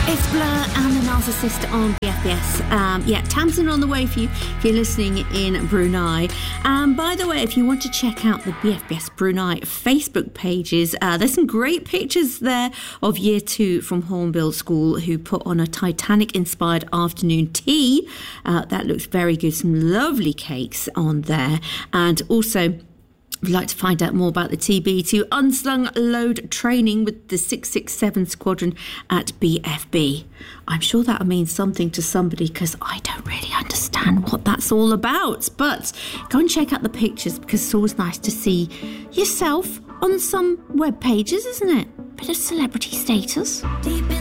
It's Blur and the Narcissist on BFBS. Tamsin on the way for you if you're listening in Brunei. By the way, if you want to check out the BFBS Brunei Facebook pages, there's some great pictures there of Year 2 from Hornbill School who put on a Titanic-inspired afternoon tea. That looks very good. Some lovely cakes on there. And also, if you'd like to find out more about the TB2 Unsung Load training with the 667 Squadron at BFB. I'm sure that'll mean something to somebody because I don't really understand what that's all about. But go and check out the pictures because it's always nice to see yourself on some web pages, isn't it? Bit of celebrity status.